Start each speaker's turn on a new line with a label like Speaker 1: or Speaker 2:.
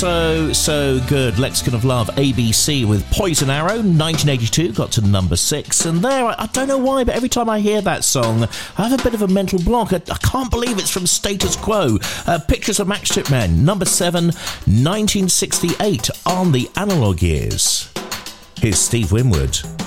Speaker 1: so good. Lexicon of Love, ABC with Poison Arrow, 1982, got to number 6. And there, I don't know why, but every time I hear that song, I have a bit of a mental block. I can't believe it's from Status Quo. Pictures of Matchstick Men, number 7, 1968, on the Analog Years. Here's Steve Winwood.